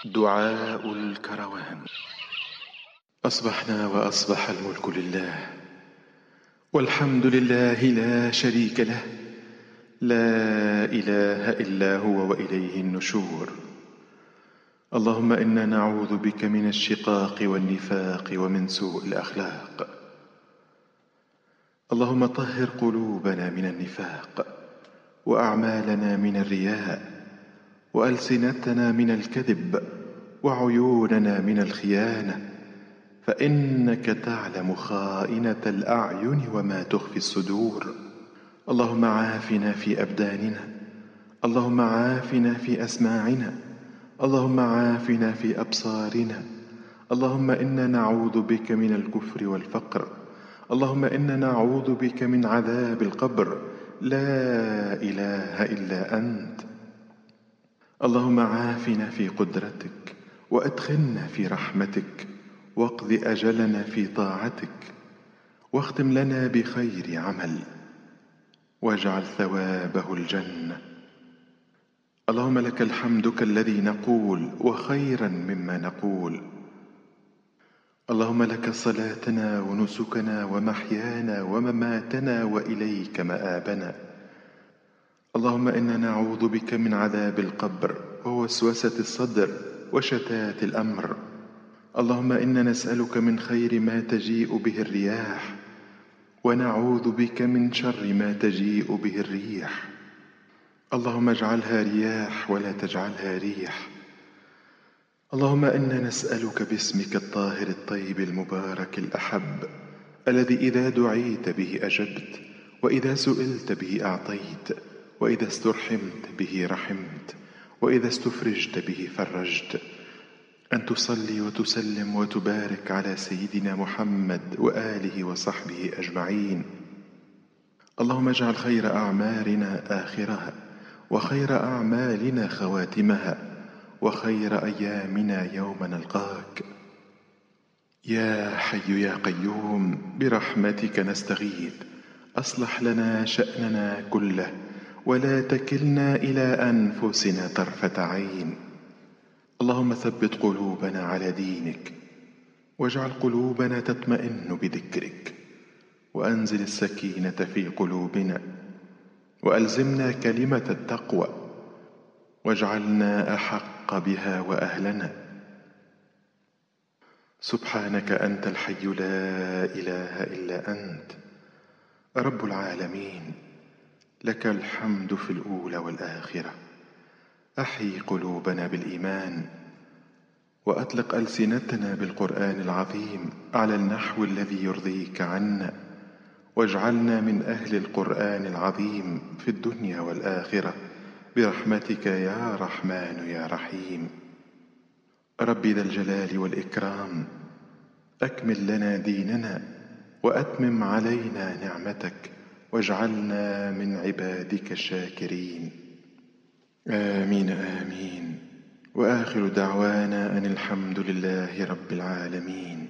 دعاء الكروان. أصبحنا وأصبح الملك لله، والحمد لله لا شريك له، لا إله إلا هو وإليه النشور. اللهم إنا نعوذ بك من الشقاق والنفاق ومن سوء الأخلاق. اللهم طهر قلوبنا من النفاق، وأعمالنا من الرياء، وألسنتنا من الكذب، وعيوننا من الخيانة، فإنك تعلم خائنة الأعين وما تخفي الصدور. اللهم عافنا في أبداننا، اللهم عافنا في أسماعنا، اللهم عافنا في أبصارنا. اللهم إنا نعوذ بك من الكفر والفقر. اللهم إنا نعوذ بك من عذاب القبر، لا إله إلا أنت. اللهم عافنا في قدرتك، وأدخلنا في رحمتك، واقض أجلنا في طاعتك، واختم لنا بخير عمل، واجعل ثوابه الجنة. اللهم لك الحمد كالذي نقول وخيرا مما نقول. اللهم لك صلاتنا ونسكنا ومحيانا ومماتنا، وإليك مآبنا. اللهم إنا نعوذ بك من عذاب القبر ووسوسة الصدر وشتات الأمر. اللهم إنا نسألك من خير ما تجيء به الرياح، ونعوذ بك من شر ما تجيء به الريح. اللهم اجعلها رياح ولا تجعلها ريح. اللهم إنا نسألك باسمك الطاهر الطيب المبارك الأحب، الذي إذا دعيت به أجبت، وإذا سئلت به أعطيت، وإذا استرحمت به رحمت، وإذا استفرجت به فرجت، أن تصلي وتسلم وتبارك على سيدنا محمد وآله وصحبه أجمعين. اللهم اجعل خير أعمالنا آخرها، وخير أعمالنا خواتمها، وخير أيامنا يوم نلقاك. يا حي يا قيوم برحمتك نستغيث، أصلح لنا شأننا كله، ولا تكلنا إلى أنفسنا طرفة عين. اللهم ثبت قلوبنا على دينك، واجعل قلوبنا تطمئن بذكرك، وأنزل السكينة في قلوبنا، وألزمنا كلمة التقوى، واجعلنا أحق بها وأهلنا. سبحانك أنت الحي لا إله إلا أنت، رب العالمين، لك الحمد في الأولى والآخرة. أحيي قلوبنا بالإيمان، وأطلق ألسنتنا بالقرآن العظيم على النحو الذي يرضيك عنا، واجعلنا من أهل القرآن العظيم في الدنيا والآخرة برحمتك يا رحمن يا رحيم. رب ذا الجلال والإكرام، أكمل لنا ديننا، وأتمم علينا نعمتك، واجعلنا من عبادك الشاكرين. آمين آمين. وآخر دعوانا أن الحمد لله رب العالمين.